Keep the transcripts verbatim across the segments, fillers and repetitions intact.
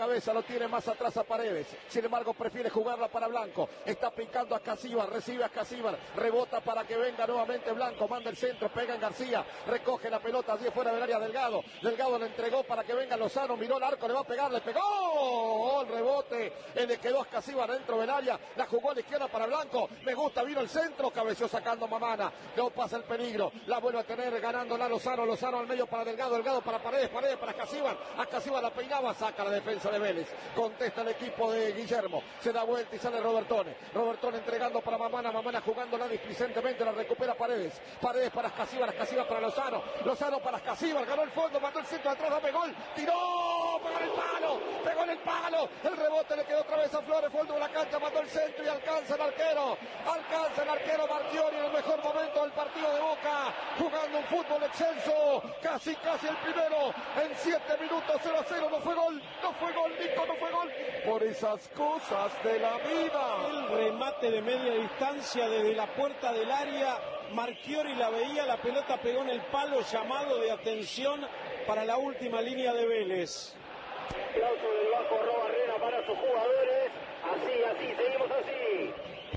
cabeza, lo tiene más atrás a Paredes. Sin embargo, prefiere jugarla para Blanco. Está picando a Casíbar, recibe a Casíbar, rebota para que venga nuevamente Blanco, manda el centro, pega en García, recoge la pelota allí fuera del área. Delgado, Delgado le entregó para que venga Lozano, miró el arco, le va a pegar, le pegó, el rebote, le quedó a Casíbar dentro del área, la jugó a la izquierda para Blanco, me gusta, vino el centro, cabeció sacando Mamana, no pasa el peligro, la vuelve a tener ganándola Lozano, Lozano al medio para Delgado, Delgado para Paredes, Paredes para Casíbar, a Casíbar la peinaba, saca la defensa de Vélez, contesta el equipo de Guillermo, se da vuelta y sale Robertone, Robertone entregando para Mamana, Mamana jugándola displicentemente, la recupera Paredes, Paredes para Casíbar, Casíbar para Lozano, Lozano para Casíbar, ganó el fondo, mandó el centro atrás, dame gol, tiró, pegó en el palo, pegó en el palo, el rebote le quedó otra vez a Flores, fondo de la cancha, mandó el centro y alcanza el arquero, alcanza el arquero Marchiori en el mejor momento del partido de Boca, jugando un fútbol excelso, casi casi el primero, en siete minutos, cero a cero, no fue gol, no fue gol, Nico, no fue gol, por esas cosas de la vida. El remate de media distancia desde la puerta del área, Marchiori la veía, la pelota pegó en el palo, llamado de atención para la última línea de Vélez. Aplauso del Bajo Robarrena para sus jugadores, así, así, seguimos así.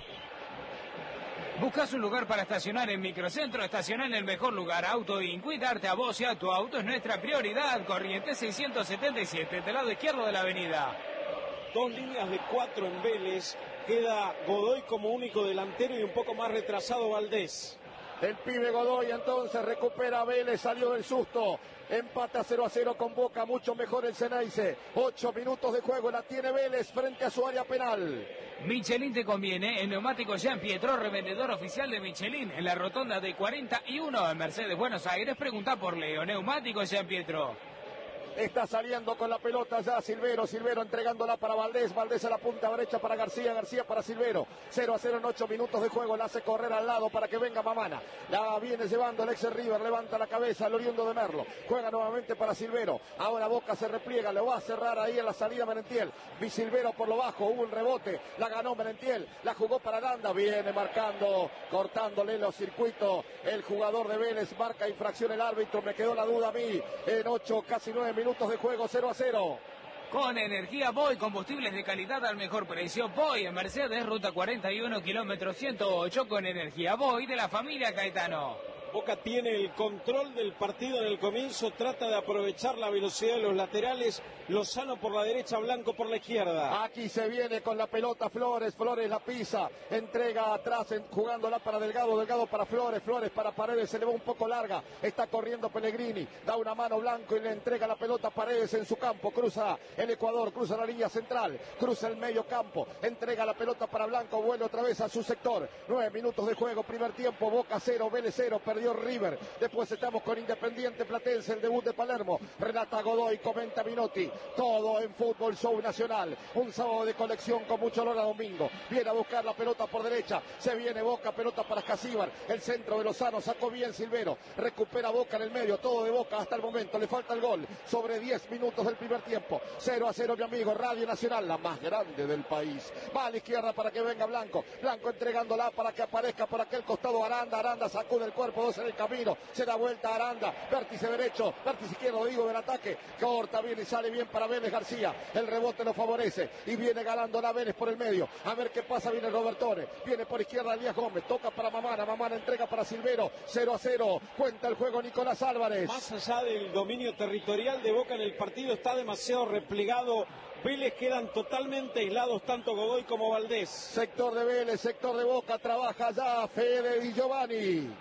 ¿Buscas un lugar para estacionar en Microcentro? Estaciona en el mejor lugar. Auto Inc. Cuidarte a vos y a tu auto es nuestra prioridad. Corrientes seiscientos setenta y siete, del lado izquierdo de la avenida. Dos líneas de cuatro en Vélez. Queda Godoy como único delantero y un poco más retrasado Valdés. El pibe Godoy entonces recupera a Vélez, salió del susto, empata cero a cero con Boca, mucho mejor el Ceneice, ocho minutos de juego, la tiene Vélez frente a su área penal. Michelin te conviene, el neumático Jean Pietro, revendedor oficial de Michelin, en la rotonda de cuarenta y uno en Mercedes, Buenos Aires, pregunta por Leo, neumático Jean Pietro. Está saliendo con la pelota ya Silvero, Silvero entregándola para Valdés, Valdés a la punta derecha para García, García para Silvero, cero a cero en ocho minutos de juego, la hace correr al lado para que venga Mamana, la viene llevando el ex River, levanta la cabeza el oriundo de Merlo, juega nuevamente para Silvero, ahora Boca se repliega, lo va a cerrar ahí en la salida Merentiel, vi Silvero por lo bajo, hubo un rebote, la ganó Merentiel, la jugó para Aranda, viene marcando, cortándole los circuitos, el jugador de Vélez, marca infracción el árbitro, me quedó la duda a mí, en ocho, casi nueve minutos de juego, cero a cero. Con energía Boy, combustibles de calidad al mejor precio. Boy en Mercedes, ruta cuarenta y uno, kilómetro ciento ocho, con energía Boy de la familia Caetano. Boca tiene el control del partido en el comienzo, trata de aprovechar la velocidad de los laterales, Lozano por la derecha, Blanco por la izquierda. Aquí se viene con la pelota Flores, Flores la pisa, entrega atrás en, jugándola para Delgado, Delgado para Flores, Flores para Paredes, se le va un poco larga, está corriendo Pellegrini, da una mano Blanco y le entrega la pelota a Paredes en su campo, cruza el Ecuador, cruza la línea central, cruza el medio campo, entrega la pelota para Blanco, vuelve otra vez a su sector, nueve minutos de juego, primer tiempo, Boca cero, Vélez cero, perdió River, después estamos con Independiente Platense, el debut de Palermo, Renata Godoy, comenta Minotti, todo en Fútbol Show Nacional, un sábado de colección con mucho olor a domingo, viene a buscar la pelota por derecha, se viene Boca, pelota para Casíbar, el centro de Lozano, sacó bien Silvero, recupera Boca en el medio, todo de Boca hasta el momento, le falta el gol, sobre diez minutos del primer tiempo, cero a cero mi amigo, Radio Nacional, la más grande del país, va a la izquierda para que venga Blanco, Blanco entregándola para que aparezca por aquel costado Aranda, Aranda sacude el cuerpo, dos en el camino, se da vuelta Aranda, vértice derecho, vértice izquierdo digo del ataque, corta bien y sale bien para Vélez García, el rebote lo favorece y viene ganando la Vélez por el medio, a ver qué pasa, viene Robertone, viene por izquierda Elías Gómez, toca para Mamana, Mamana entrega para Silvero, cero a cero, cuenta el juego Nicolás Álvarez. Más allá del dominio territorial de Boca en el partido, está demasiado replegado Vélez, quedan totalmente aislados tanto Godoy como Valdés. Sector de Vélez, sector de Boca, trabaja ya Fede Di Giovanni.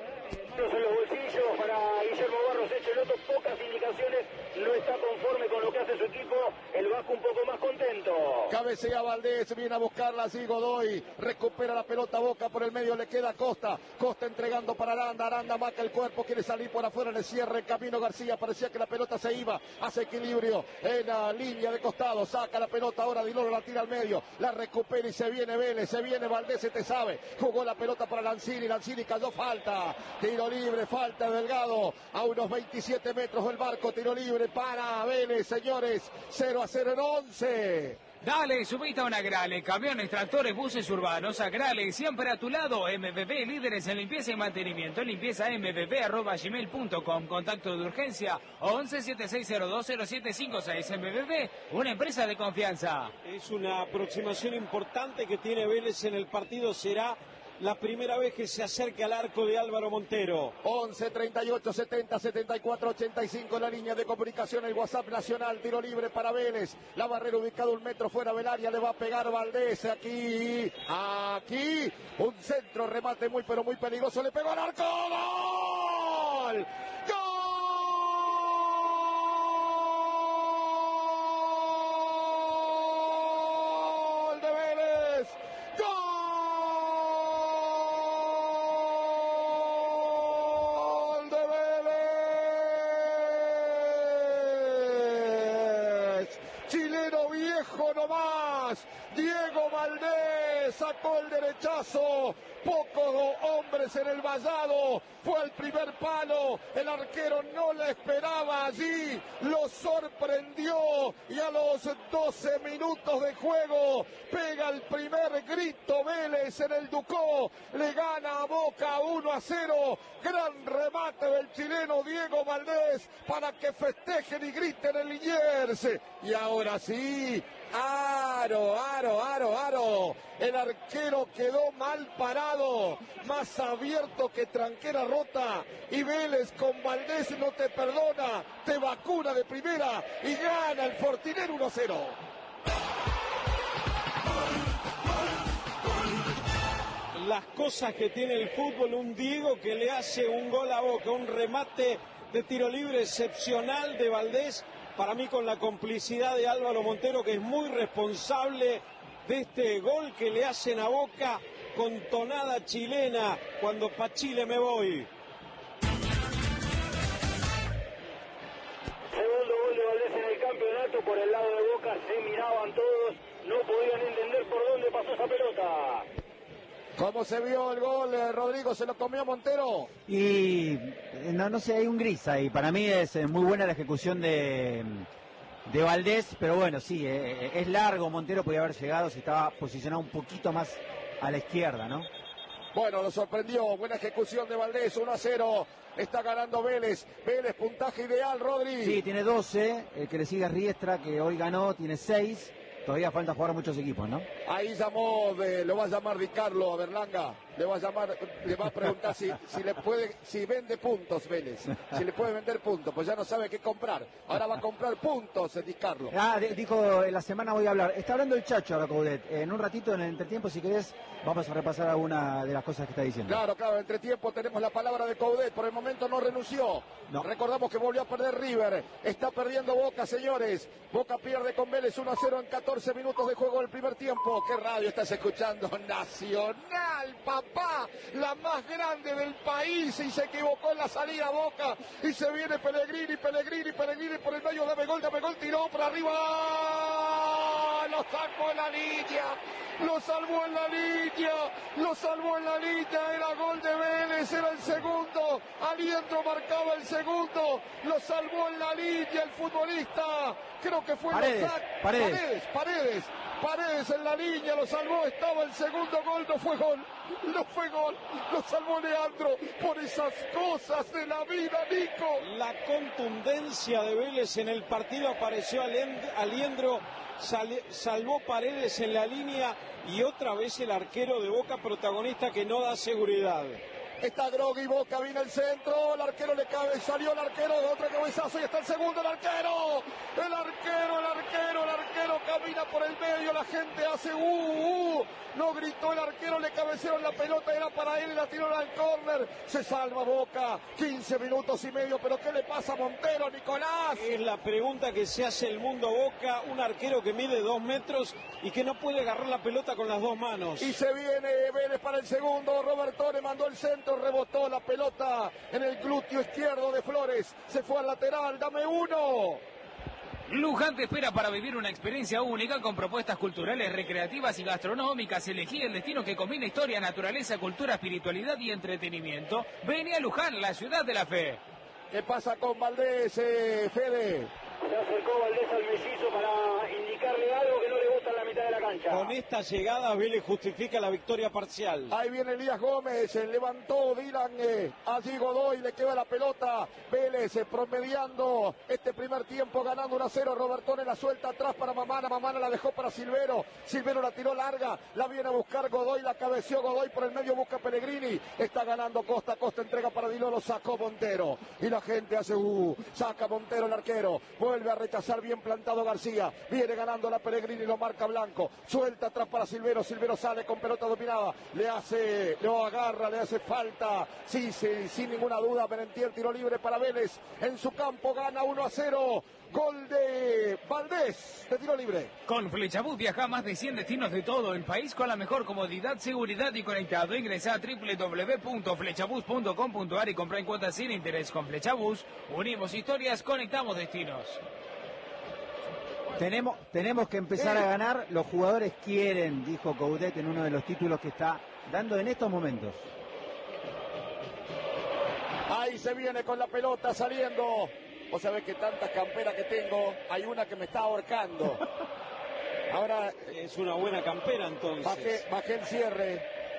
En los bolsillos para Guillermo Barros Echeloto, pocas indicaciones, no está conforme con lo que hace su equipo, el Vasco un poco más contento. Cabecea Valdés, viene a buscarla así Godoy, recupera la pelota Boca por el medio, le queda Costa, Costa entregando para Aranda, Aranda marca el cuerpo, quiere salir por afuera, le cierra el camino García, parecía que la pelota se iba, hace equilibrio en la línea de costado, saca la pelota ahora Di Loro, la tira al medio, la recupera y se viene Vélez, se viene Valdés, se te sabe, jugó la pelota para Lanzini, Lanzini cayó, falta, tiro libre, falta de Delgado, a unos veintisiete metros del barco, tiro libre para Vélez, señores, cero a cero en once. Dale, subite a una Grale, camiones, tractores, buses urbanos, a Grale, siempre a tu lado. M V P, líderes en limpieza y mantenimiento. Limpieza m v p arroba gmail punto com. Contacto de urgencia once setenta y seis cero dos cero siete cinco seis. M V P, una empresa de confianza. Es una aproximación importante que tiene Vélez en el partido. Será la primera vez que se acerca al arco de Álvaro Montero. once, treinta y ocho, setenta, setenta y cuatro, ochenta y cinco, la línea de comunicación, el WhatsApp nacional, tiro libre para Vélez. La barrera ubicada un metro fuera del área, le va a pegar Valdés. Aquí, aquí, un centro, remate muy pero muy peligroso, le pegó al arco. ¡Gol! ¡Gol de Vélez! ¡Gol! Chileno viejo nomás, Diego Valdés sacó el derechazo, pocos hombres en el vallado, fue al primer palo, el arquero no le esperaba allí, lo sorprendió y a los doce minutos de juego pega el primer grito Vélez en el Ducó, le gana a Boca uno a cero, gran remate del chileno Diego Valdés para que festejen y griten en Liniers. Y ahora sí, aro, aro, aro, aro, el arquero quedó mal parado, más abierto que tranquera rota, y Vélez con Valdés no te perdona, te vacuna de primera y gana el Fortiner uno a cero. Las cosas que tiene el fútbol, un Diego que le hace un gol a Boca, un remate de tiro libre excepcional de Valdés, para mí con la complicidad de Álvaro Montero, que es muy responsable de este gol que le hacen a Boca con tonada chilena, cuando pa' Chile me voy. Segundo gol de Valdés en el campeonato, por el lado de Boca se miraban todos, no podían entender por dónde pasó esa pelota. ¿Cómo se vio el gol, eh, Rodrigo? ¿Se lo comió Montero? Y no, no sé, hay un gris ahí. Para mí es eh, muy buena la ejecución de, de Valdés, pero bueno, sí, eh, es largo. Montero podía haber llegado si estaba posicionado un poquito más a la izquierda, ¿no? Bueno, lo sorprendió, buena ejecución de Valdés, uno a cero, está ganando Vélez, Vélez puntaje ideal, Rodri. Sí, tiene doce, el que le sigue es Riestra, que hoy ganó, tiene seis. Todavía falta jugar a muchos equipos, ¿no? Ahí llamó, de, lo va a llamar Di Carlo a Berlanga, le va a llamar, le va a preguntar si, si le puede, si vende puntos Vélez, si le puede vender puntos, pues ya no sabe qué comprar, ahora va a comprar puntos Di Carlo. Ah, de, dijo, en la semana voy a hablar, está hablando el Chacho ahora, Coudet, en un ratito, en el entretiempo, si querés, vamos a repasar alguna de las cosas que está diciendo. Claro, claro, entre tiempo tenemos la palabra de Coudet, por el momento no renunció, no. Recordamos que volvió a perder River, está perdiendo Boca, señores, Boca pierde con Vélez uno a cero en catorce minutos de juego del primer tiempo. ¿Qué radio estás escuchando? Nacional, papá, la más grande del país, y se equivocó en la salida Boca, y se viene Pellegrini, Pellegrini, Pellegrini por el medio, dame gol, dame gol, tiró para arriba, lo sacó en la línea, lo salvó en la línea, lo salvó en la línea, era gol de Vélez, era el segundo, Aliendro marcaba el segundo, lo salvó en la línea el futbolista, creo que fue Paredes, Paredes, Paredes, Paredes, Paredes en la línea, lo salvó, estaba el segundo gol, no fue gol, no fue gol, lo salvó Leandro, por esas cosas de la vida, Nico. La contundencia de Vélez en el partido, apareció Aliendro, sal, salvó Paredes en la línea, y otra vez el arquero de Boca protagonista que no da seguridad. Está Grogui, Boca, viene el centro, el arquero le cabe, salió el arquero de otro cabezazo y está el segundo, el arquero, el arquero, el arquero, el arquero camina por el medio, la gente hace uh, uh, no gritó el arquero, le cabecearon la pelota, era para él y la tiró al córner, se salva Boca, quince minutos y medio, pero ¿qué le pasa a Montero, Nicolás? Es la pregunta que se hace el mundo Boca, un arquero que mide dos metros y que no puede agarrar la pelota con las dos manos. Y se viene Vélez para el segundo, Roberto le mandó el centro, rebotó la pelota en el glúteo izquierdo de Flores, se fue al lateral, dame uno. Luján te espera para vivir una experiencia única con propuestas culturales, recreativas y gastronómicas. Elegí el destino que combina historia, naturaleza, cultura, espiritualidad y entretenimiento. Vení a Luján, la ciudad de la fe. ¿Qué pasa con Valdés, eh, Fede? Se acercó Valdés al mellizo para indicarle algo, que no le gusta la derecha. Con esta llegada Vélez justifica la victoria parcial. Ahí viene Elías Gómez, se levantó Dylan, eh, allí Godoy, le queda la pelota. Vélez eh, promediando este primer tiempo, ganando uno a cero. Robertone la suelta atrás para Mamana, Mamana la dejó para Silvero. Silvero la tiró larga, la viene a buscar Godoy, la cabeció Godoy por el medio, busca Pellegrini. Está ganando Costa, Costa entrega para Dilolo, sacó Montero. Y la gente hace uh, saca Montero el arquero, vuelve a rechazar bien plantado García. Viene ganando la Pellegrini, lo marca Blanco. Suelta atrás para Silvero, Silvero sale con pelota dominada. Le hace, lo agarra, le hace falta. Sí, sí, sin ninguna duda, Merentiel, tiro libre para Vélez. En su campo gana uno a cero. Gol de Valdés, de tiro libre. Con Flechabús viaja a más de cien destinos de todo el país con la mejor comodidad, seguridad y conectado. Ingresa a doble u doble u doble u punto flechabús punto com punto a r y compra en cuotas sin interés. Con Flechabús unimos historias, conectamos destinos. Tenemos, tenemos que empezar a ganar, los jugadores quieren, dijo Coudet en uno de los títulos que está dando en estos momentos. Ahí se viene con la pelota saliendo. Vos sabés que tantas camperas que tengo, hay una que me está ahorcando. Ahora es una buena campera entonces. Bajé, bajé el cierre.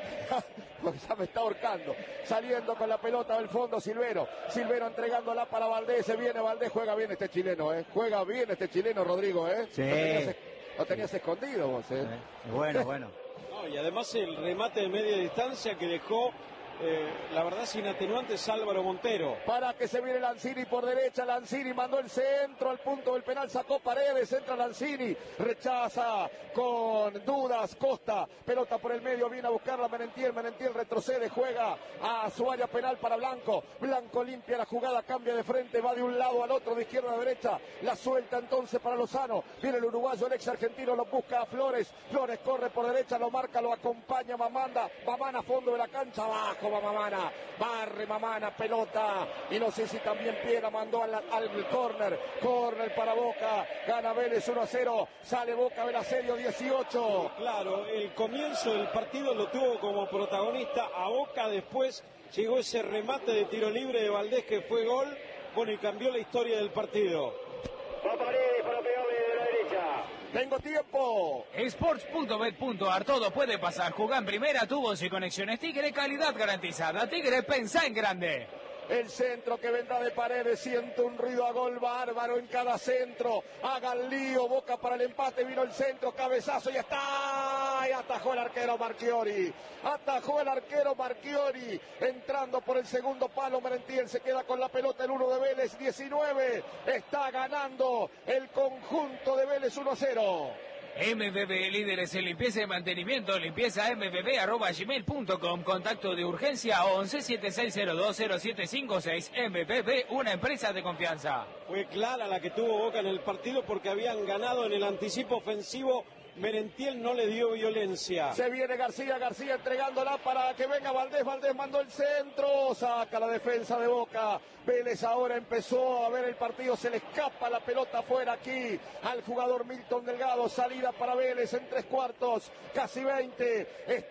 Porque ya me está ahorcando. Saliendo con la pelota del fondo Silvero. Silvero entregándola para Valdés. Se viene Valdés, juega bien este chileno, ¿eh? Juega bien este chileno, Rodrigo, ¿eh? Sí. Lo tenías, lo tenías escondido vos, ¿eh? Sí. Bueno, bueno. No, y además el remate de media distancia que dejó, eh, la verdad, sin atenuantes Álvaro Montero. Para que se viene Lanzini por derecha. Lanzini mandó el centro al punto del penal. Sacó Paredes. Entra Lanzini. Rechaza con dudas Costa. Pelota por el medio. Viene a buscarla Merentiel. Merentiel retrocede. Juega a su área penal para Blanco. Blanco limpia la jugada. Cambia de frente. Va de un lado al otro. De izquierda a derecha. La suelta entonces para Lozano. Viene el uruguayo. El ex argentino lo busca a Flores. Flores corre por derecha. Lo marca. Lo acompaña Mamanda. Mamana a fondo de la cancha. Abajo. Va Mamana, barre Mamana, pelota, y no sé si también Piera mandó al, al córner, córner para Boca, gana Vélez uno a cero, sale Boca del asedio dieciocho. Claro, el comienzo del partido lo tuvo como protagonista a Boca, después llegó ese remate de tiro libre de Valdés que fue gol, bueno, y cambió la historia del partido. Va Paredes para pegarle de la derecha. Tengo tiempo. Sports punto bet punto a r, todo puede pasar. Jugá en primera, tubos y conexiones Tigre, calidad garantizada. Tigre, pensá en grande. El centro que vendrá de Paredes, siente un ruido a gol bárbaro en cada centro. Haga el lío, Boca para el empate, vino el centro, cabezazo y está. Y atajó el arquero Marchiori. Atajó el arquero Marchiori. Entrando por el segundo palo, Merentiel se queda con la pelota, el uno de Vélez, diecinueve. Está ganando el conjunto de Vélez uno a cero. M V B, líderes en limpieza y mantenimiento, limpieza m v b arroba gmail punto com, contacto de urgencia once siete seis cero dos cero siete cinco seis. M V B, una empresa de confianza. Fue clara la que tuvo Boca en el partido porque habían ganado en el anticipo ofensivo. Merentiel no le dio violencia. Se viene García, García entregándola para que venga Valdés, Valdés mandó el centro, saca la defensa de Boca. Vélez ahora empezó a ver el partido, se le escapa la pelota afuera aquí al jugador Milton Delgado, salida para Vélez en tres cuartos, casi veinte,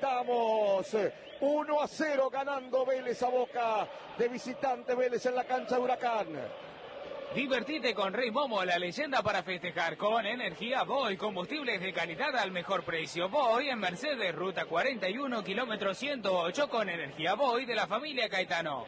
estamos uno a cero ganando Vélez a Boca, de visitante Vélez en la cancha de Huracán. Divertite con Rey Momo, la leyenda para festejar. Con energía Boy, combustibles de calidad al mejor precio. Boy en Mercedes, ruta cuarenta y uno, kilómetro ciento ocho, con energía Boy de la familia Caetano.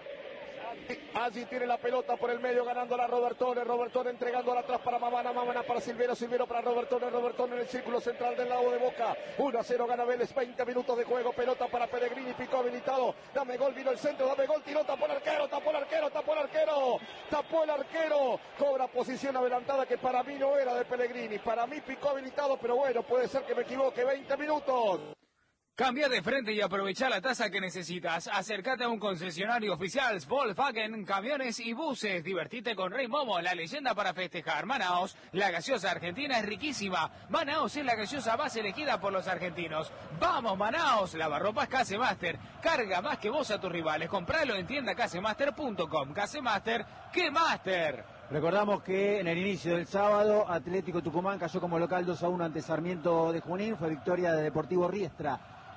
Allí tiene la pelota por el medio, ganándola Robertone, Robertone entregándola atrás para Mamana, Mamana para Silvero, Silvero para Robertone, Robertone en el círculo central del lado de Boca, uno a cero gana Vélez, veinte minutos de juego, pelota para Pellegrini, picó habilitado, dame gol, vino el centro, dame gol, tiró, tapó el arquero, tapó el arquero, tapó el arquero, tapó el arquero, cobra posición adelantada que para mí no era de Pellegrini, para mí picó habilitado, pero bueno, puede ser que me equivoque, veinte minutos. Cambia de frente y aprovecha la tasa que necesitas. Acércate a un concesionario oficial Volkswagen, camiones y buses. Divertite con Rey Momo, la leyenda para festejar. Manaos, la gaseosa argentina es riquísima. Manaos es la gaseosa más elegida por los argentinos. ¡Vamos, Manaos! Lavarropas Casemaster. Carga más que vos a tus rivales. Compralo en tienda casemaster punto com. Casemaster, ¡qué máster! Recordamos que en el inicio del sábado Atlético Tucumán cayó como local dos a uno ante Sarmiento de Junín. Fue victoria de Deportivo Riestra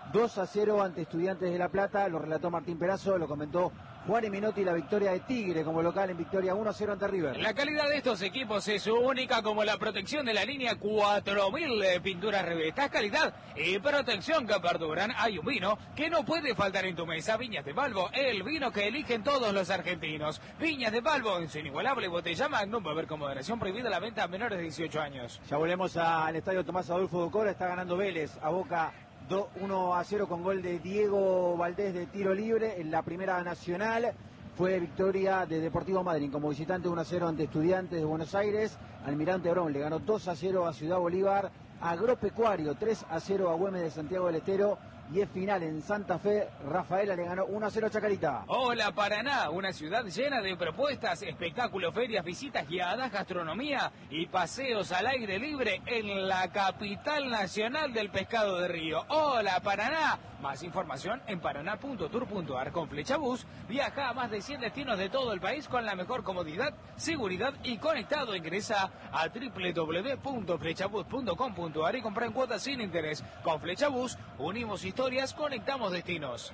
dos a cero ante Estudiantes de La Plata, lo relató Martín Perazo, lo comentó Juan y Minotti, la victoria de Tigre como local en victoria uno a cero ante River. La calidad de estos equipos es única, como la protección de la línea cuatro mil de pinturas Revestas, calidad y protección que perduran. Hay un vino que no puede faltar en tu mesa, Viñas de Balbo, el vino que eligen todos los argentinos. Viñas de Balbo, en su inigualable botella Magnum, va a haber con moderación, prohibida la venta a menores de dieciocho años. Ya volvemos al estadio Tomás Adolfo Docora, está ganando Vélez a Boca uno a cero con gol de Diego Valdés de tiro libre en la Primera Nacional. Fue victoria de Deportivo Madryn como visitante uno a cero ante Estudiantes de Buenos Aires. Almirante Brown le ganó dos a cero a Ciudad Bolívar. Agropecuario tres a cero a Güemes de Santiago del Estero. Y es final en Santa Fe, Rafaela le ganó uno a cero a Chacarita. Hola Paraná, una ciudad llena de propuestas, espectáculos, ferias, visitas guiadas, gastronomía y paseos al aire libre en la capital nacional del pescado de río. Hola Paraná, más información en paraná punto tour punto ar. Con Flechabús viaja a más de cien destinos de todo el país con la mejor comodidad, seguridad y conectado. Ingresa a doble u doble u doble u punto flechabús punto com punto ar y compra en cuotas sin interés. Con Flechabús unimos historias, conectamos destinos.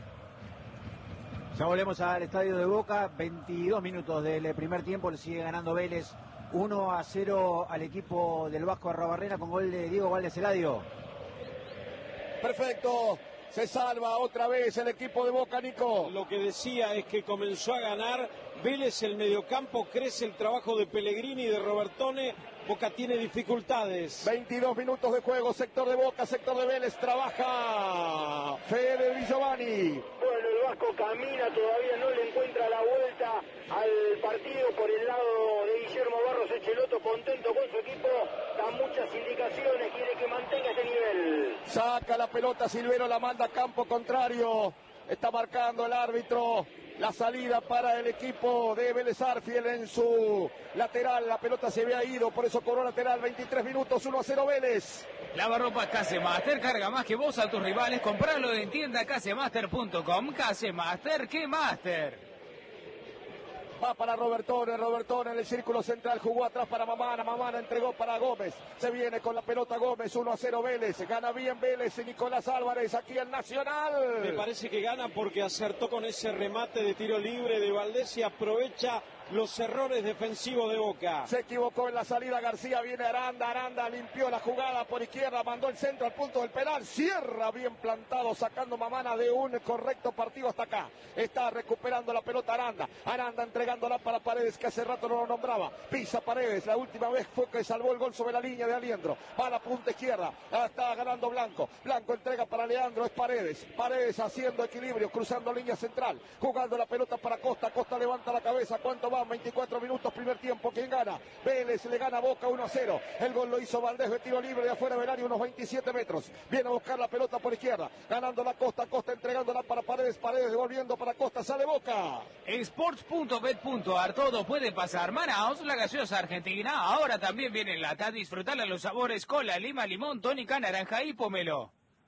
Ya volvemos al estadio de Boca, veintidós minutos del primer tiempo, le sigue ganando Vélez uno a cero al equipo del Vasco Arrobarrena con gol de Diego Valdés. Eladio. Perfecto, se salva otra vez el equipo de Boca, Nico. Lo que decía es que comenzó a ganar Vélez el mediocampo, crece el trabajo de Pellegrini y de Robertone. Boca tiene dificultades. veintidós minutos de juego, sector de Boca, sector de Vélez, trabaja Fede Di Giovanni. Bueno, el Vasco camina, todavía no le encuentra la vuelta al partido por el lado de Guillermo Barros Echeloto, contento con su equipo, da muchas indicaciones, quiere que mantenga este nivel. Saca la pelota Silvero, la manda a campo contrario, está marcando el árbitro. La salida para el equipo de Vélez Arfiel en su lateral. La pelota se había ido, por eso cobró lateral. veintitrés minutos, uno a cero Vélez. Lavarropas Casemaster, carga más que vos a tus rivales. Compralo en tienda casemaster punto com. Casemaster, ¿qué Master? Va para Robertone, Robertone en el círculo central, jugó atrás para Mamana, Mamana entregó para Gómez, se viene con la pelota Gómez, uno a cero Vélez, gana bien Vélez y Nicolás Álvarez aquí en Nacional. Me parece que gana porque acertó con ese remate de tiro libre de Valdés y aprovecha los errores defensivos de Boca. Se equivocó en la salida García, viene Aranda, Aranda limpió la jugada por izquierda, mandó el centro al punto del penal, cierra bien plantado, sacando Mamana de un correcto partido hasta acá. Está recuperando la pelota Aranda, Aranda entregándola para Paredes, que hace rato no lo nombraba, pisa Paredes, la última vez fue que salvó el gol sobre la línea de Aliendro, va a la punta izquierda, está ganando Blanco, Blanco entrega para Leandro, es Paredes, Paredes haciendo equilibrio, cruzando línea central, jugando la pelota para Costa, Costa levanta la cabeza, ¿cuánto va? veinticuatro minutos, primer tiempo, ¿quién gana? Vélez le gana a Boca uno a cero, el gol lo hizo Valdés de tiro libre de afuera del área, unos veintisiete metros, viene a buscar la pelota por izquierda, ganando la Costa, Costa entregándola para Paredes, Paredes devolviendo para Costa, sale Boca. Sports punto bet punto ar, todo puede pasar. Manaos, la gaseosa argentina, ahora también viene en lata, disfrutala los sabores cola, lima, limón, tónica, naranja y pomelo.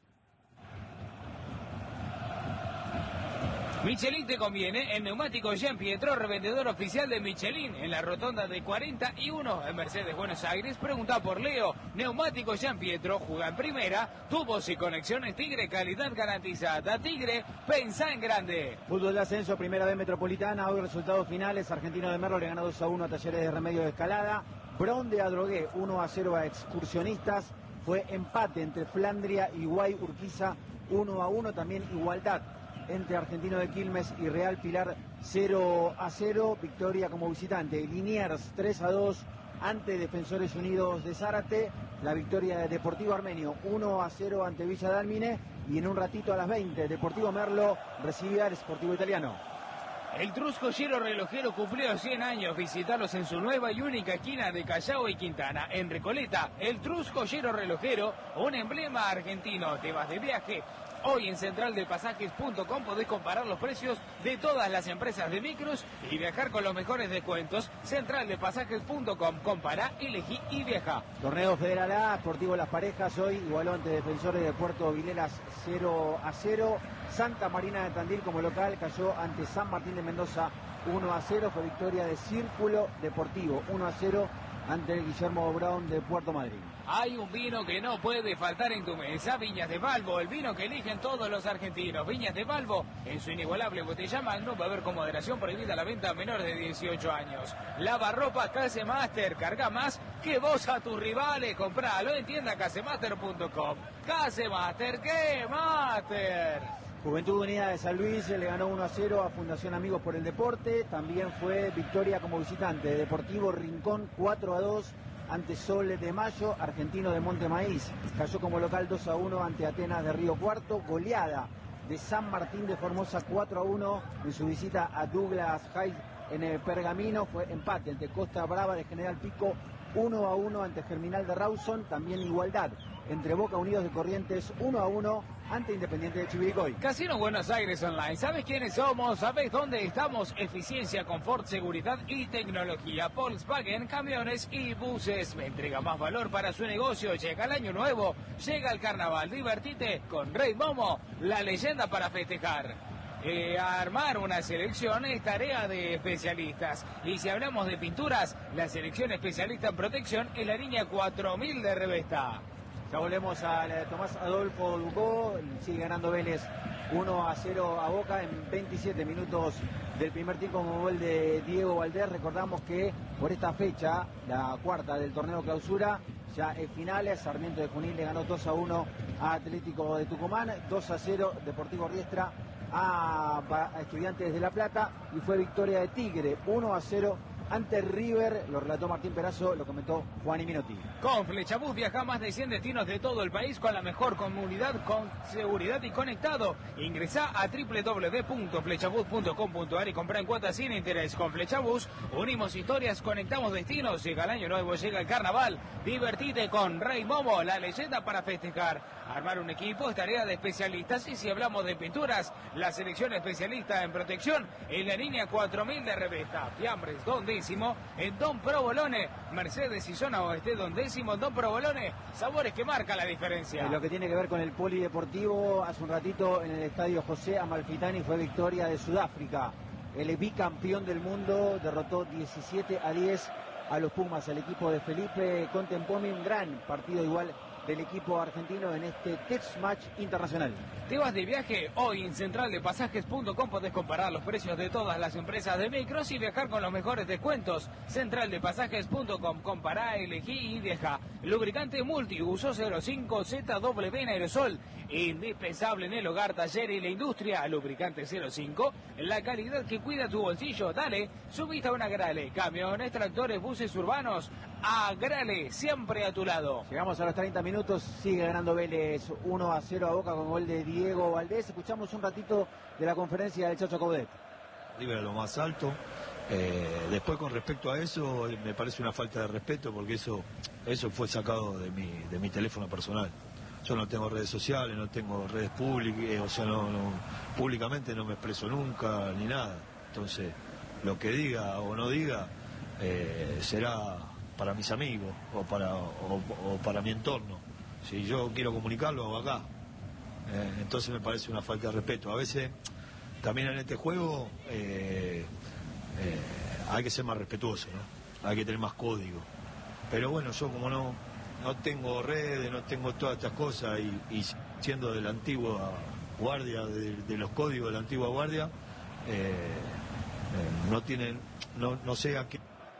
Michelin te conviene, en Neumáticos Jean Pietro, revendedor oficial de Michelin, en la rotonda de cuarenta y uno en Mercedes, Buenos Aires. Pregunta por Leo. Neumáticos Jean Pietro, juega en primera, tubos y conexiones Tigre, calidad garantizada. Tigre, pensá en grande. Fútbol de ascenso, primera B Metropolitana, hoy resultados finales. Argentino de Merlo le gana dos a uno a Talleres de Remedio de Escalada. Bron de Adrogué, uno a cero a Excursionistas. Fue empate entre Flandria y Guay Urquiza, uno a uno. También igualdad entre Argentino de Quilmes y Real Pilar, cero a cero, victoria como visitante. Liniers tres a dos ante Defensores Unidos de Zárate, la victoria de Deportivo Armenio uno a cero ante Villa Dálmine, y en un ratito a las veinte Deportivo Merlo recibe al Sportivo Italiano. El Trusco Joyero Relojero cumplió cien años. Visitarlos en su nueva y única esquina de Callao y Quintana, en Recoleta. El Trusco Joyero Relojero, un emblema argentino. Te vas de viaje. Hoy en central de pasajes punto com podés comparar los precios de todas las empresas de micros y viajar con los mejores descuentos. central de pasajes punto com, compará, elegí y viaja. Torneo Federal A, Sportivo Las Parejas, hoy igualó ante Defensores de Puerto Vilelas cero a cero. Santa Marina de Tandil como local cayó ante San Martín de Mendoza uno a cero. Fue victoria de Círculo Deportivo uno a cero ante el Guillermo Brown de Puerto Madryn. Hay un vino que no puede faltar en tu mesa, Viñas de Valvo, el vino que eligen todos los argentinos. Viñas de Valvo, en su inigualable botella Magnum, va a haber con moderación prohibida la venta a menores de dieciocho años. Lavarropa Casemaster, carga más que vos a tus rivales. Compralo en tienda casemaster punto com. Casemaster, ¿qué master? Juventud Unida de San Luis le ganó uno a cero a Fundación Amigos por el Deporte. También fue victoria como visitante de Deportivo Rincón cuatro a dos ante Sol de Mayo. Argentino de Monte Maíz cayó como local dos a uno ante Atenas de Río Cuarto. Goleada de San Martín de Formosa cuatro a uno en su visita a Douglas High en el Pergamino. Fue empate ante Costa Brava de General Pico uno a uno ante Germinal de Rawson. También igualdad entre Boca Unidos de Corrientes uno a uno ante Independiente de Chivilcoy. Casino Buenos Aires Online. ¿Sabes quiénes somos? ¿Sabes dónde estamos? Eficiencia, confort, seguridad y tecnología. Volkswagen, camiones y buses. Me entrega más valor para su negocio. Llega el año nuevo. Llega el carnaval. Divertite con Rey Momo, la leyenda para festejar. Eh, armar una selección es tarea de especialistas. Y si hablamos de pinturas, la selección especialista en protección es la línea cuatro mil de Revesta. Ya volvemos a Tomás Adolfo Ducó. Sigue ganando Vélez uno a cero a Boca en veintisiete minutos del primer tiempo con gol de Diego Valdés. Recordamos que por esta fecha, la cuarta del torneo clausura, ya en finales, Sarmiento de Junín le ganó dos a uno a Atlético de Tucumán, dos a cero Deportivo Riestra a, a Estudiantes de La Plata, y fue victoria de Tigre uno a cero ante River. Lo relató Martín Perazo, lo comentó Juan y Minotti. Con Flechabús viaja a más de cien destinos de todo el país con la mejor comunidad, con seguridad y conectado. Ingresá a doble u doble u doble u punto flechabús punto com punto a r y comprá en cuotas sin interés. Con Flechabús unimos historias, conectamos destinos. Llega el año nuevo, llega el carnaval. Divertite con Rey Momo, la leyenda para festejar. Armar un equipo es tarea de especialistas, y si hablamos de pinturas, la selección especialista en protección en la línea cuatro mil de Revesta. Fiambres, Don Décimo, en Don Provolone, Mercedes y zona oeste, Don Décimo, Don Provolone, sabores que marcan la diferencia. En lo que tiene que ver con el polideportivo, hace un ratito en el estadio José Amalfitani fue victoria de Sudáfrica. El bicampeón del mundo derrotó diecisiete a diez a los Pumas, el equipo de Felipe Contempomi. Un gran partido igual del equipo argentino en este test match internacional. ¿Te vas de viaje? Hoy en central de pasajes punto com podés comparar los precios de todas las empresas de micros y viajar con los mejores descuentos. central de pasajes punto com, compará, elegí y viaja. Lubricante multiuso cero cinco Z W en aerosol, indispensable en el hogar, taller y la industria. Lubricante cero cinco, la calidad que cuida tu bolsillo. Dale, subiste a una Grale. Camiones, tractores, buses urbanos. A Grale, siempre a tu lado. Llegamos a los treinta minutos, sigue ganando Vélez uno a cero a Boca con gol de Diego Valdés. Escuchamos un ratito de la conferencia del Chacho Coudet. River a lo más alto. Eh, después, con respecto a eso, me parece una falta de respeto, porque eso eso fue sacado de mi, de mi teléfono personal. Yo no tengo redes sociales, no tengo redes públicas, o sea, no, no, públicamente no me expreso nunca ni nada. Entonces, lo que diga o no diga eh, será para mis amigos o para, o, o para mi entorno. Si yo quiero comunicarlo, hago acá. Eh, entonces me parece una falta de respeto. A veces, también en este juego, eh, eh, hay que ser más respetuoso, ¿no? Hay que tener más código. Pero bueno, yo como no, no tengo redes, no tengo todas estas cosas, y, y siendo de la antigua guardia, de, de los códigos de la antigua guardia, eh, eh, no tienen, no, no sé a qué...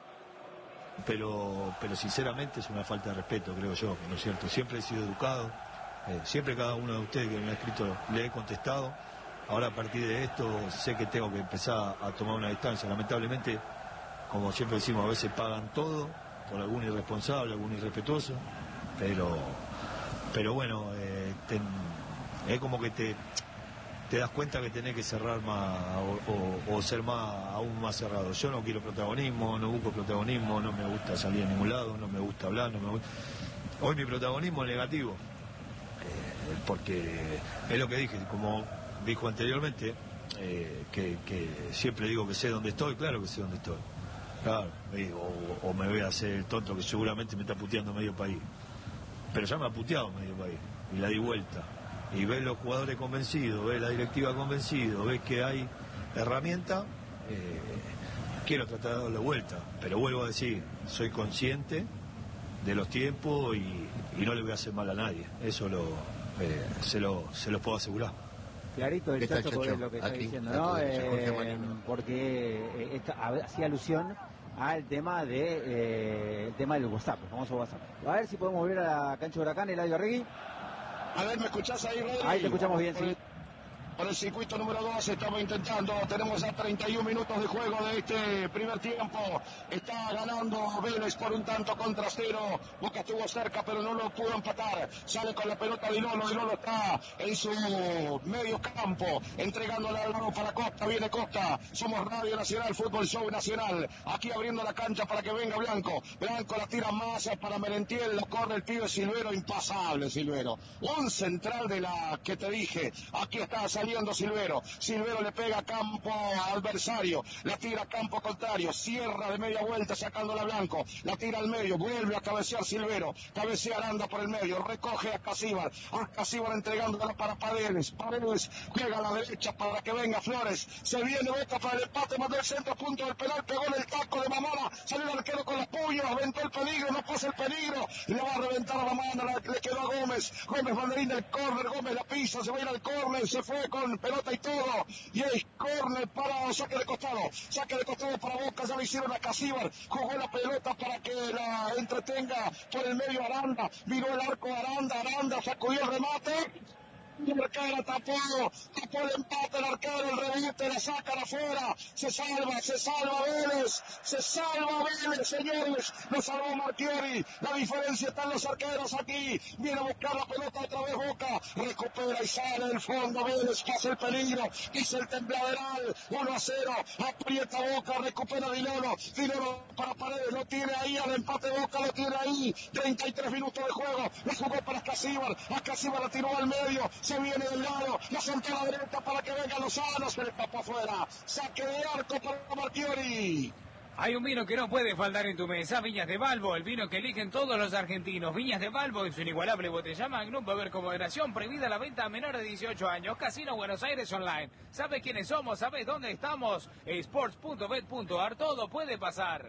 Pero, pero sinceramente es una falta de respeto, creo yo, ¿no es cierto? Siempre he sido educado, eh, siempre cada uno de ustedes que me ha escrito le he contestado. Ahora, a partir de esto, sé que tengo que empezar a tomar una distancia. Lamentablemente, como siempre decimos, a veces pagan todo por algún irresponsable, algún irrespetuoso, pero, pero bueno, eh, ten, es como que te, te das cuenta que tenés que cerrar más o, o, o ser más, aún más cerrado. Yo no quiero protagonismo, no busco protagonismo, no me gusta salir a ningún lado, no me gusta hablar, no me gusta... Hoy mi protagonismo es negativo, eh, porque es lo que dije, como dijo anteriormente, eh, que, que siempre digo que sé dónde estoy. Claro que sé dónde estoy, claro, o, o me voy a hacer el tonto que seguramente me está puteando medio país, pero ya me ha puteado medio país y la di vuelta. Y ves los jugadores convencidos, ves la directiva convencido, ves que hay herramienta, eh, quiero tratar de darle vuelta, pero vuelvo a decir, soy consciente de los tiempos y, y no le voy a hacer mal a nadie. Eso lo, eh, se, lo, se lo puedo asegurar. Clarito el Está Chacho Chacho, por lo que está aquí, diciendo, está ¿no? todo dicho, Jorge Eh, Marino. porque eh, esta- hacía alusión al tema de eh, el tema del WhatsApp, el famoso WhatsApp. A ver si podemos volver a la cancha de Huracán, Eladio Arregui. A ver, ¿me escuchás ahí, Rodri? Ahí te escuchamos bien, sí. Por el circuito número dos estamos intentando, tenemos ya treinta y un minutos de juego de este primer tiempo. Está ganando Vélez por un tanto contra cero. Boca estuvo cerca pero no lo pudo empatar. Sale con la pelota de Lolo, y Lolo está en su medio campo, entregándole al lado para Costa. Viene Costa, somos Radio Nacional, Fútbol Show Nacional. Aquí abriendo la cancha para que venga Blanco. Blanco la tira más para Merentiel, lo corre el pibe Silvero, impasable Silvero. Un central de la que te dije. Aquí está saliendo Silvero, Silvero le pega a campo adversario, la tira a campo contrario, cierra de media vuelta sacándola a Blanco, la tira al medio, vuelve a cabecear Silvero, cabecea Aranda por el medio, recoge a Casíbar, a Casíbar entregándola para Paredes, Paredes juega a la derecha para que venga Flores, se viene Boca para el empate, mandó el centro, punto del penal, pegó en el taco de Mamana, salió el arquero con los puños, aventó el peligro, no pasa el peligro, le va a reventar a Mamana, le quedó a Gómez, Gómez banderín del córner, Gómez la pisa, se va a ir al córner, se fue con pelota y todo, y es córner para saque de costado, saque de costado para Boca, ya lo hicieron a Casíbar, jugó la pelota para que la entretenga por el medio Aranda, miró el arco Aranda, Aranda sacudió el remate, el arquero tapó, tapó el empate, el arquero, el rebote, la sacan afuera, se salva, se salva Vélez, se salva Vélez, señores, lo salvó Marchiori, la diferencia está en los arqueros aquí, viene a buscar la pelota otra vez Boca, recupera y sale del fondo Vélez, pasa el peligro, hizo el tembladeral, uno a cero, aprieta Boca, recupera Dilolo, Dilolo para Paredes, lo tiene ahí, al empate Boca lo tiene ahí, treinta y tres minutos de juego, lo jugó para Casíbar, a Casíbar la tiró al medio, se viene del lado, la soltó a la derecha para que venga Lozano, se le tapó afuera, saque de arco para Marchiori. Hay un vino que no puede faltar en tu mesa, Viñas de Balbo, el vino que eligen todos los argentinos. Viñas de Balbo en su inigualable botella Magnum, beber con moderación, prohibida la venta a menores de dieciocho años. Casino Buenos Aires Online. ¿Sabes quiénes somos? ¿Sabes dónde estamos? sports punto bet punto ar, todo puede pasar.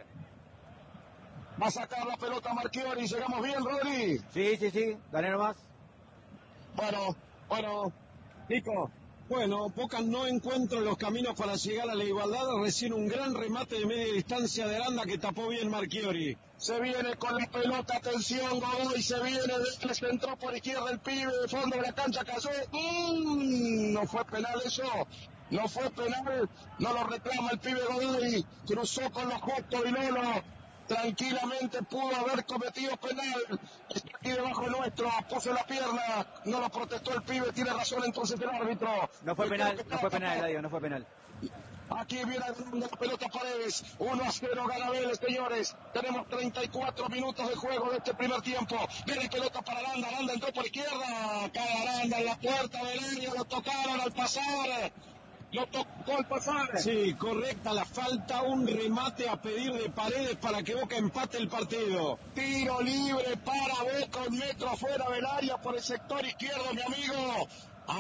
Va a sacar la pelota Marchiori, llegamos bien, Rodri. Sí, sí, sí, dale nomás. Bueno, bueno, Nico. Bueno, Boca no encuentra los caminos para llegar a la igualdad, recién un gran remate de media distancia de Aranda que tapó bien Marchiori. Se viene con la pelota, atención, Godoy, se viene, se entró por izquierda el pibe, de fondo de la cancha cayó. Mm, no fue penal eso, no fue penal, no lo reclama el pibe Godoy, cruzó con los justos y Lolo. Tranquilamente pudo haber cometido penal, está aquí debajo nuestro, puso la pierna, no lo protestó el pibe, tiene razón entonces el árbitro. No fue penal, no fue penal, Eladio, no fue penal. Aquí viene la pelota Paredes, uno a cero gana Vélez, señores, tenemos treinta y cuatro minutos de juego de este primer tiempo, viene pelota para Aranda, Aranda entró por izquierda, cae Aranda en la puerta del área, lo tocaron al pasar. Lo tocó al pasar. Sí, correcta la falta, un remate a pedir de Paredes para que Boca empate el partido. Tiro libre para Boca, un metro afuera del área por el sector izquierdo, mi amigo.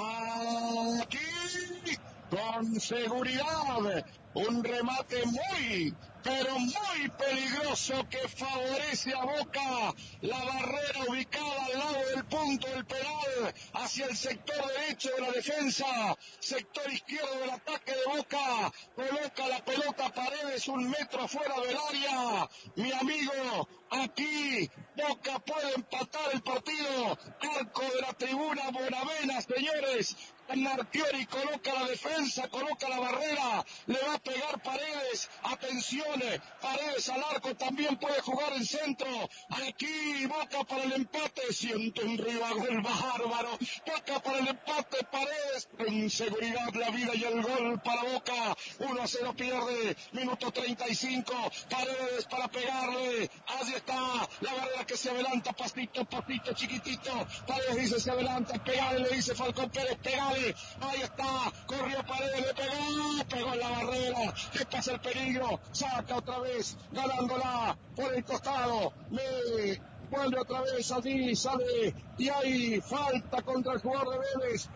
Aquí, con seguridad, un remate muy, pero muy peligroso que favorece a Boca. La barrera ubicada al lado del punto del penal, hacia el sector derecho de la defensa, sector izquierdo del ataque de Boca. Coloca la pelota Paredes un metro afuera del área. Mi amigo, aquí Boca puede empatar el partido. Arco de la tribuna Bonavena, señores. Marchiori coloca la defensa, coloca la barrera, le va a pegar Paredes, atención, Paredes al arco, también puede jugar en centro, aquí Boca para el empate, siente un ribagol bárbaro, Boca para el empate, Paredes, con seguridad la vida y el gol para Boca, uno a cero pierde, minuto treinta y cinco, Paredes para pegarle, allí está, la barrera que se adelanta, pasito, pasito, chiquitito, Paredes dice se adelanta, pegale, le dice Falcón Pérez, pegale, ahí está, corrió Paredes, le pegó, pegó en la barrera, que pasa el peligro, saca otra vez, ganándola por el costado, le vuelve otra vez allí, sale, y hay falta contra el jugador de Vélez,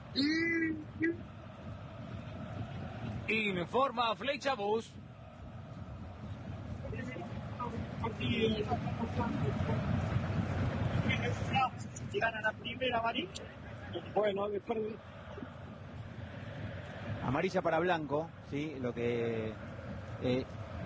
y... Informa Flecha Bus. si gana la primera amarilla. Bueno, después... Amarilla para Blanco, sí, lo que... Eh,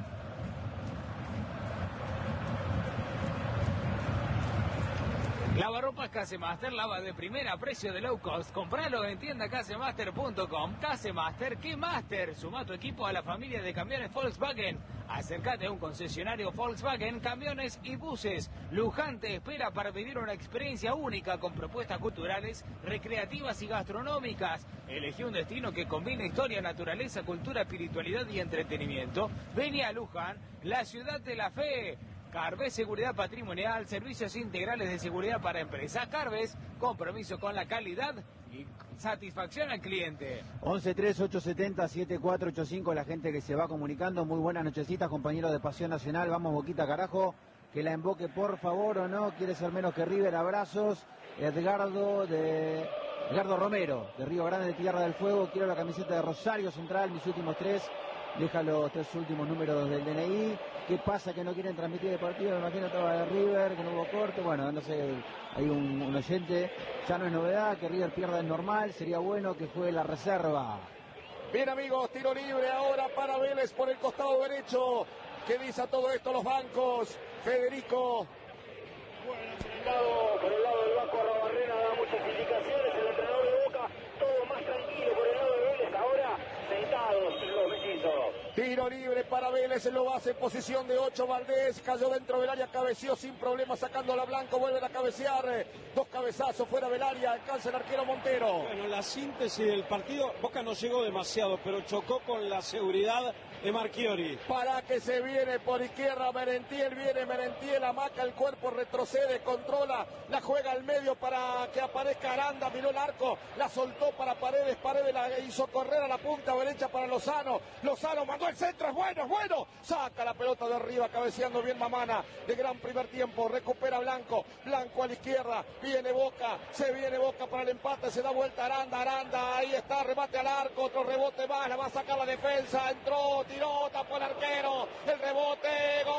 Lavarropas Casemaster, lava de primera, precio de low cost. Compralo en tienda casemaster punto com. Casemaster, ¿qué Master? Suma tu equipo a la familia de camiones Volkswagen. Acércate a un concesionario Volkswagen, camiones y buses. Luján te espera para vivir una experiencia única con propuestas culturales, recreativas y gastronómicas. Elegí un destino que combina historia, naturaleza, cultura, espiritualidad y entretenimiento. Vení a Luján, la ciudad de la fe. Carves Seguridad Patrimonial, servicios integrales de seguridad para empresas. Carves, compromiso con la calidad y satisfacción al cliente. once tres ocho siete cero siete cuatro ocho cinco, la gente que se va comunicando. Muy buenas nochecitas, compañeros de Pasión Nacional. Vamos, Boquita, carajo. Que la emboque, por favor, o no. Quiere ser menos que River. Abrazos. Edgardo de... Edgardo Romero, de Río Grande, de Tierra del Fuego. Quiero la camiseta de Rosario Central, mis últimos tres. Deja los tres últimos números del D N I. ¿Qué pasa que no quieren transmitir el partido? Me imagino todo de River, que no hubo corte. Bueno, no sé, hay un, un oyente. Ya no es novedad que River pierda el normal. Sería bueno que juegue la reserva. Bien, amigos, tiro libre ahora para Vélez por el costado derecho. ¿Qué dice a todo esto los bancos? Federico. Bueno, por el lado, por el lado del banco Arrobarrena da muchas indicaciones. El entrenador de Boca, todo más tranquilo por el lado de Vélez. Ahora sentados los mellizos. Tiro libre para Vélez, lo hace en posición de ocho. Valdés cayó dentro del área, cabeció sin problema, sacándola a Blanco, vuelven a cabecear. Dos cabezazos fuera del área, alcanza el arquero Montero. Bueno, la síntesis del partido, Boca no llegó demasiado, pero chocó con la seguridad de Marchiori. Para que se viene por izquierda Merentiel, viene Merentiel, amaca el cuerpo, retrocede, controla, la juega al medio para que aparezca Aranda, miró el arco, la soltó para Paredes, Paredes la hizo correr a la punta derecha para Lozano, Lozano mandó el centro, es bueno, es bueno, saca la pelota de arriba, cabeceando bien Mamana, de gran primer tiempo, recupera Blanco, Blanco a la izquierda, viene Boca, se viene Boca para el empate, se da vuelta Aranda, Aranda, ahí está, remate al arco, otro rebote más, la va a sacar la defensa, entró, tiró, tapó el arquero, el rebote, gol,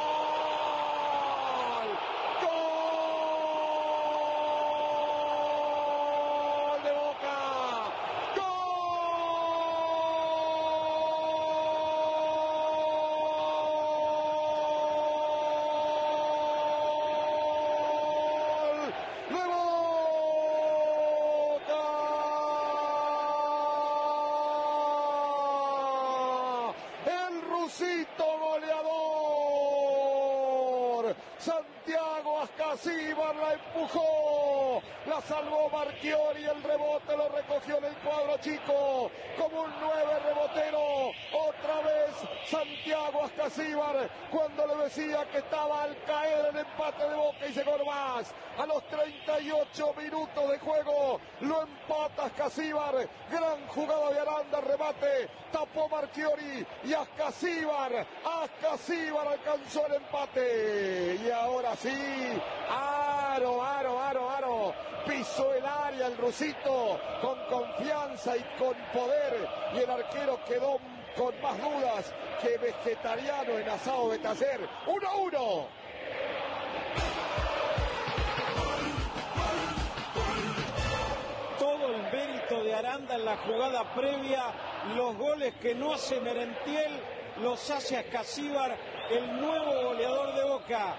gol de Boca, gol de Boca, el rusito goleador, Santiago Ascasíbar la empujó, la salvó Marchiori, el rebote lo recogió en el cuadro chico, como un nueve rebotero, otra vez Santiago Ascasíbar, cuando le decía que estaba al caer el empate de Boca y llegó más, a los treinta y ocho minutos de juego, lo empata Ascasíbar, gran jugada de Aranda, remate, tapó Marchiori y Ascasíbar, Ascasíbar alcanzó el empate, y ahora sí, aro, aro, aro, aro, pisó el área el rusito, con confianza y con poder, y el arquero quedó con más dudas que vegetariano en asado de taller, uno a uno. Todo el mérito de Aranda en la jugada previa, los goles que no hace Merentiel, los hace Ascasíbar, el nuevo goleador de Boca.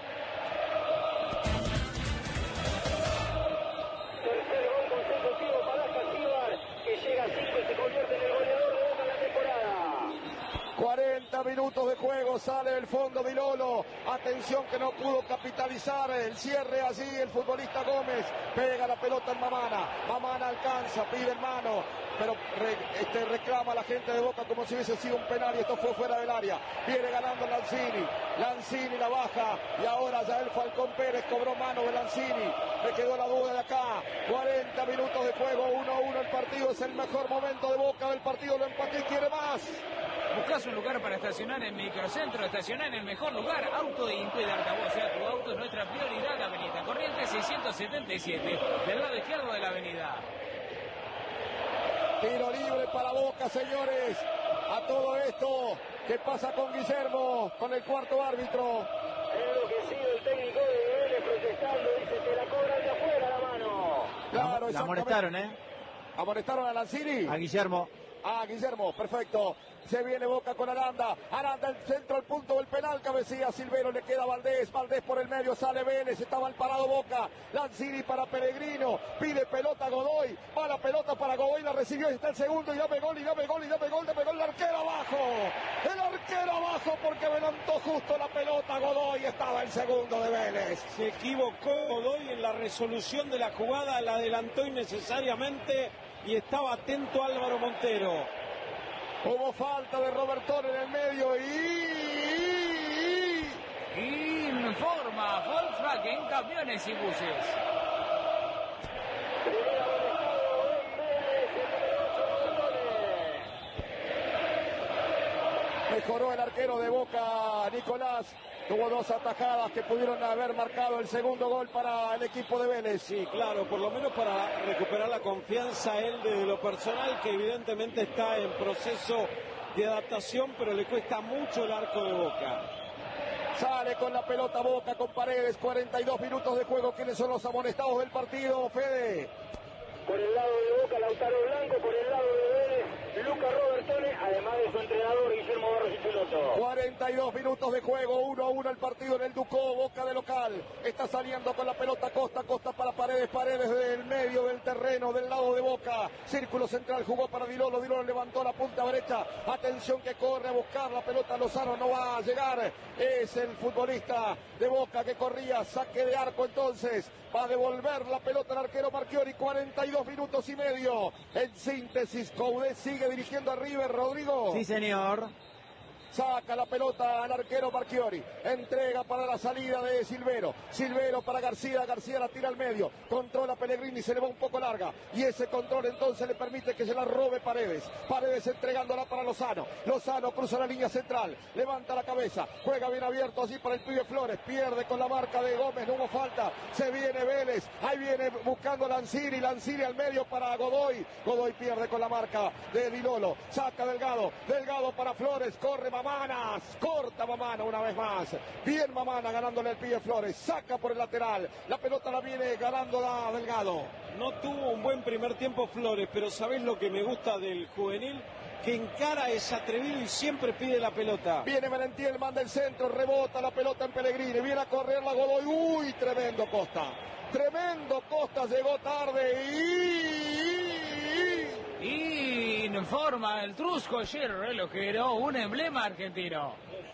Tercer gol consecutivo para Ascasíbar, que llega a cinco y se convierte en el goleador de Boca en la temporada. cuarenta minutos de juego, sale del fondo Vilolo, atención que no pudo capitalizar el cierre allí el futbolista Gómez, pega la pelota en Mamana, Mamana alcanza, pide en mano, pero re, este, reclama a la gente de Boca como si hubiese sido un penal y esto fue fuera del área, viene ganando Lanzini, Lanzini la baja y ahora Yael Falcón Pérez cobró mano de Lanzini, me quedó la duda de acá, cuarenta minutos de juego, uno a uno el partido, es el mejor momento de Boca del partido, lo empató y quiere más. Buscas un lugar para estacionar en Microcentro, estacionar en el mejor lugar, Auto de Incuida Altavoz, sea tu auto es nuestra prioridad, Avenida Corrientes seiscientos setenta y siete, del lado izquierdo de la avenida. Tiro libre para Boca, señores. A todo esto, ¿qué pasa con Guillermo, con el cuarto árbitro? Enloquecido el técnico de Vélez protestando, dice, se la cobran de afuera la mano. Claro, la amonestaron, ¿eh? ¿Amonestaron a Lanzini? A Guillermo. Ah, Guillermo, perfecto. Se viene Boca con Aranda. Aranda el centro, al punto del penal. Cabecilla Silvero, le queda Valdés. Valdés por el medio, sale Vélez. Está mal parado Boca. Lanzini para Pellegrino. Pide pelota Godoy. Va la pelota para Godoy. La recibió y está el segundo. Y dame gol, y dame gol, y dame gol, dame gol. El arquero abajo. El arquero abajo porque adelantó justo la pelota Godoy. Estaba el segundo de Vélez. Se equivocó Godoy en la resolución de la jugada. La adelantó innecesariamente. Y estaba atento Álvaro Montero. Hubo falta de Robertón en el medio y... Informa Volkswagen Camiones y Buses. Mejoró el arquero de Boca, Nicolás. Tuvo dos atajadas que pudieron haber marcado el segundo gol para el equipo de Vélez. Sí, claro, por lo menos para recuperar la confianza él de lo personal, que evidentemente está en proceso de adaptación, pero le cuesta mucho el arco de Boca. Sale con la pelota Boca con Paredes, cuarenta y dos minutos de juego. ¿Quiénes son los amonestados del partido, Fede? Por el lado de Boca, Lautaro Blanco. Por el lado de Vélez, Lucas Robertone, además de su entrenador Guillermo Barros Ichelotto. cuarenta y dos minutos de juego, uno a uno el partido en el Ducó. Boca de local, está saliendo con la pelota Costa, Costa para Paredes, Paredes del medio del terreno, del lado de Boca. Círculo central, jugó para Dilolo, Dilolo levantó la punta derecha. Atención que corre a buscar la pelota, Lozano no va a llegar. Es el futbolista de Boca que corría, saque de arco entonces. Va a devolver la pelota al arquero Marchiori, cuarenta y dos minutos y medio. En síntesis, Coudet sigue dirigiendo a River, Rodrigo. Sí, señor. Saca la pelota al arquero Marchiori. Entrega para la salida de Silvero. Silvero para García. García la tira al medio. Controla Pellegrini. Se le va un poco larga. Y ese control entonces le permite que se la robe Paredes. Paredes entregándola para Lozano. Lozano cruza la línea central. Levanta la cabeza. Juega bien abierto así para el pibe Flores. Pierde con la marca de Gómez. No hubo falta. Se viene Vélez. Ahí viene buscando Lanzini. Lanzini al medio para Godoy. Godoy pierde con la marca de Dilolo. Saca Delgado. Delgado para Flores. Corre Mamanas, corta Mamana una vez más. Bien Mamana ganándole el pibe Flores. Saca por el lateral. La pelota la viene ganando la Delgado. No tuvo un buen primer tiempo Flores, pero ¿sabés lo que me gusta del juvenil? Que encara, es atrevido y siempre pide la pelota. Viene Merentiel, manda el centro, rebota la pelota en Pellegrini. Viene a correr la Godoy. Uy, tremendo Costa. Tremendo Costa, llegó tarde y... Informa el Trusco Hierro Relojero, un emblema argentino.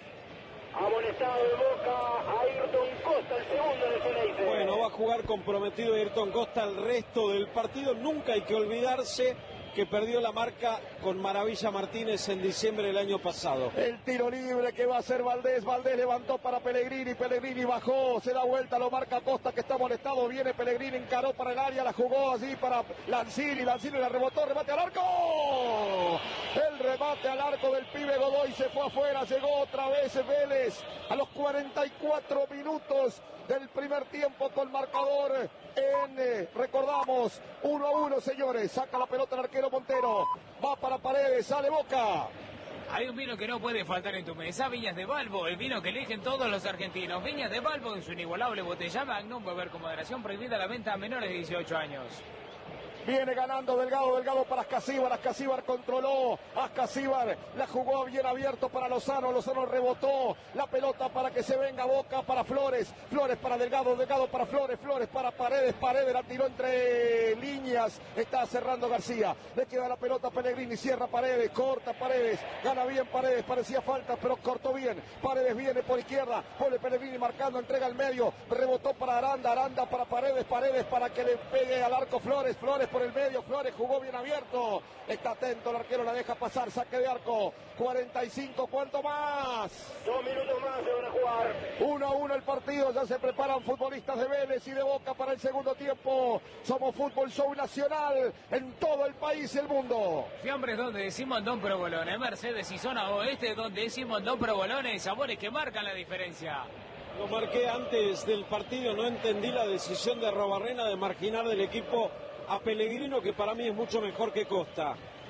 Amonestado de Boca a Ayrton Costa, el segundo de Ceneice. Bueno, va a jugar comprometido Ayrton Costa el resto del partido. Nunca hay que olvidarse que perdió la marca con Maravilla Martínez en diciembre del año pasado. El tiro libre que va a hacer Valdés. Valdés levantó para Pellegrini. Pellegrini bajó, se da vuelta, lo marca Costa que está molestado. Viene Pellegrini, encaró para el área, la jugó así para Lanzini. Lanzini la rebotó, remate al arco. El remate al arco del pibe Godoy se fue afuera. Llegó otra vez Vélez a los cuarenta y cuatro minutos del primer tiempo con marcador en, eh, recordamos, uno a uno, señores. Saca la pelota el arquero Montero. Va para Paredes, sale Boca. Hay un vino que no puede faltar en tu mesa, Viñas de Balbo, el vino que eligen todos los argentinos. Viñas de Balbo en su inigualable botella Magnum, beber con moderación, prohibida la venta a menores de dieciocho años. Viene ganando Delgado, Delgado para Ascasíbar, Ascasíbar controló, Ascasíbar la jugó bien abierto para Lozano, Lozano rebotó, la pelota para que se venga Boca para Flores, Flores para Delgado, Delgado para Flores, Flores para Paredes, Paredes la tiró entre líneas, está cerrando García, le queda la pelota a Pellegrini, cierra Paredes, corta Paredes, gana bien Paredes, parecía falta pero cortó bien, Paredes viene por izquierda, pone Pellegrini marcando, entrega al medio, rebotó para Aranda, Aranda para Paredes, Paredes para que le pegue al arco Flores, Flores por el medio, Flores jugó bien abierto, está atento el arquero, la deja pasar, saque de arco, cuarenta y cinco, ¿cuánto más? Dos minutos más se van a jugar. uno a uno el partido, ya se preparan futbolistas de Vélez y de Boca para el segundo tiempo. Somos Fútbol Show Nacional en todo el país y el mundo. Fiambres donde decimos Don Provolone, Mercedes y zona oeste donde decimos Don Provolone, sabores que marcan la diferencia. Lo marqué antes del partido, no entendí la decisión de Arrobarrena de marginar del equipo a Pellegrino, que para mí es mucho mejor que Costa.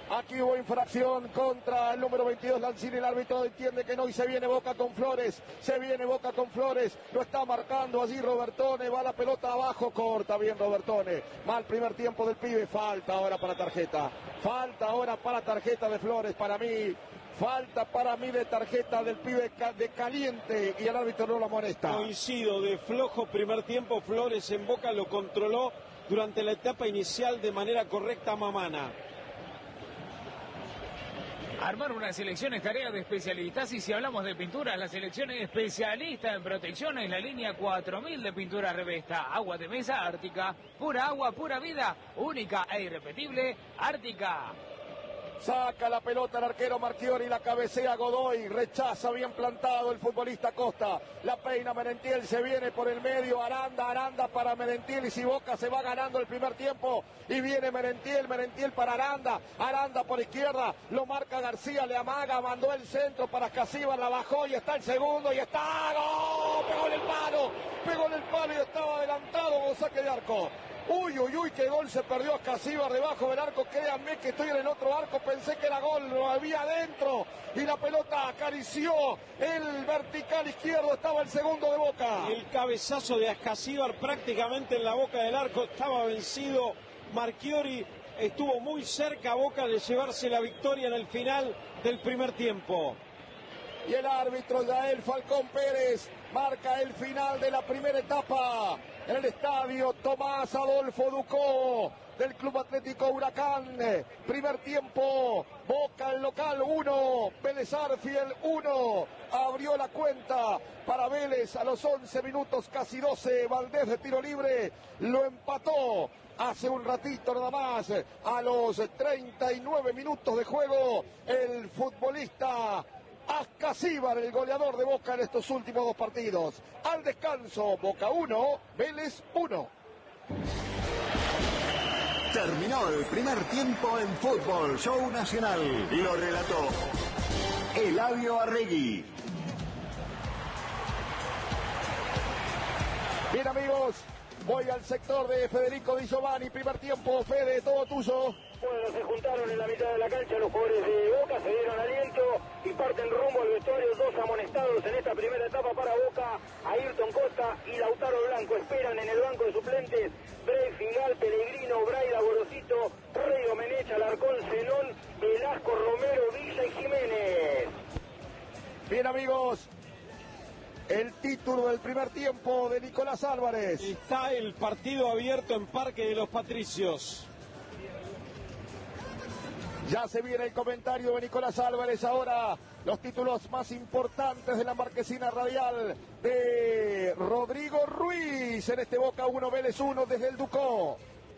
Aquí hubo infracción contra el número veintidós, Lanzini. El árbitro entiende que no y se viene Boca con Flores. Se viene Boca con Flores. Lo está marcando allí Robertone. Va la pelota abajo. Corta bien Robertone. Mal primer tiempo del pibe. Falta ahora para tarjeta. Falta ahora para tarjeta de Flores. Para mí. Falta para mí de tarjeta del pibe de caliente. Y el árbitro no lo amonesta. Coincido. De flojo primer tiempo. Flores en Boca lo controló durante la etapa inicial de manera correcta Mamana. Armar una selección es tarea de especialistas y si hablamos de pinturas, la selección es especialista en protección en la línea cuatro mil de pintura Revesta. Agua de mesa Ártica, pura agua, pura vida, única e irrepetible, Ártica. Saca la pelota el arquero Marchiori, la cabecea Godoy, rechaza bien plantado el futbolista Costa, la peina Merentiel, se viene por el medio, Aranda, Aranda para Merentiel y si Boca se va ganando el primer tiempo y viene Merentiel, Merentiel para Aranda, Aranda por izquierda, lo marca García, le amaga, mandó el centro para Casíbar, la bajó y está el segundo y está, ¡gol! Pegó en el palo, pegó en el palo y estaba adelantado con saque de arco. Uy, uy, uy, qué gol se perdió a Casíbar debajo del arco. Créanme que estoy en el otro arco, pensé que era gol, lo había adentro. Y la pelota acarició el vertical izquierdo, estaba el segundo de Boca. El cabezazo de Ascasíbar prácticamente en la boca del arco, estaba vencido. Marchiori estuvo muy cerca a Boca de llevarse la victoria en el final del primer tiempo. Y el árbitro Yael Falcón Pérez marca el final de la primera etapa en el estadio Tomás Adolfo Ducó del Club Atlético Huracán. Primer tiempo, Boca el local uno, Vélez Arfiel uno. Abrió la cuenta para Vélez a los once minutos, casi doce. Valdés de tiro libre lo empató hace un ratito nada más. A los treinta y nueve minutos de juego, el futbolista Ascasíbar, el goleador de Boca en estos últimos dos partidos. Al descanso, Boca uno, Vélez uno. Terminó el primer tiempo en Fútbol Show Nacional. Lo relató Eladio Arregui. Bien amigos, voy al sector de Federico Di Giovanni. Primer tiempo, Fede, todo tuyo. Bueno, se juntaron en la mitad de la cancha los jugadores de Boca, se dieron aliento y parten rumbo al vestuario. Dos amonestados en esta primera etapa para Boca, Ayrton Costa y Lautaro Blanco. Esperan en el banco de suplentes Bray Figal, Pellegrino, Braida, Gorosito, Rey Domenech, Alarcón, Zenón, Velasco, Romero, Villa y Jiménez. Bien amigos, el título del primer tiempo de Nicolás Álvarez. Está el partido abierto en Parque de los Patricios. Ya se viene el comentario de Nicolás Álvarez. Ahora los títulos más importantes de la marquesina radial de Rodrigo Ruiz en este Boca uno, Vélez uno desde el Ducó.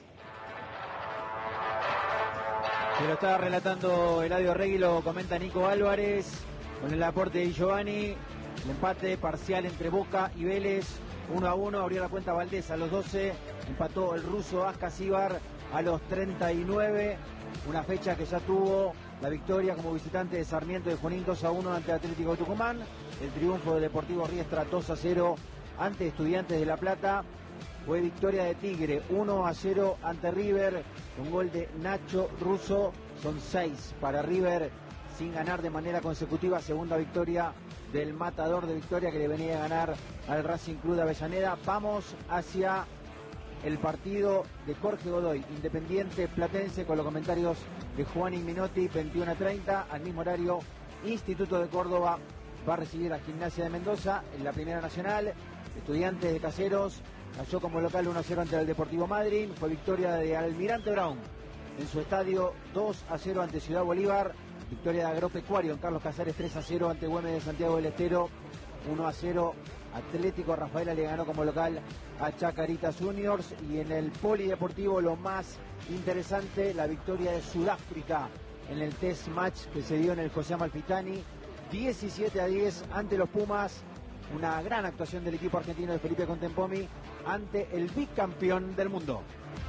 Se lo estaba relatando Eladio Arregui, lo comenta Nico Álvarez con el aporte de Giovanni. El empate parcial entre Boca y Vélez, uno a uno. Abrió la cuenta Valdés a los doce. Empató el ruso Ascasíbar a los treinta y nueve. Una fecha que ya tuvo la victoria como visitante de Sarmiento de Junín dos a uno ante Atlético de Tucumán. El triunfo de Deportivo Riestra dos a cero ante Estudiantes de La Plata. Fue victoria de Tigre uno a cero ante River. Un gol de Nacho Russo. Son seis para River sin ganar de manera consecutiva. Segunda victoria del matador de Victoria que le venía a ganar al Racing Club de Avellaneda. Vamos hacia el partido de Jorge Godoy, Independiente Platense, con los comentarios de Juan y Minotti. Veintiuno a treinta, al mismo horario, Instituto de Córdoba va a recibir a Gimnasia de Mendoza en la Primera Nacional. Estudiantes de Caseros cayó como local uno a cero ante el Deportivo Madryn. Fue victoria de Almirante Brown en su estadio dos a cero ante Ciudad Bolívar. Victoria de Agropecuario en Carlos Casares tres a cero ante Güemes de Santiago del Estero. uno a cero. Atlético Rafaela le ganó como local a Chacarita Juniors. Y en el polideportivo lo más interesante, la victoria de Sudáfrica en el test match que se dio en el José Amalfitani, diecisiete a diez ante los Pumas. Una gran actuación del equipo argentino de Felipe Contempomi ante el bicampeón del mundo.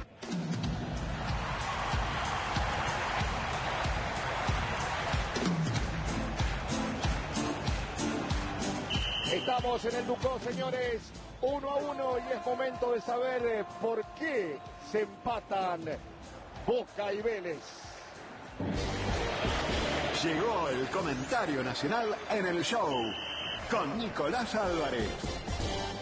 Estamos en el Ducó, señores, uno a uno, y es momento de saber por qué se empatan Boca y Vélez. Llegó el comentario nacional en el show con Nicolás Álvarez.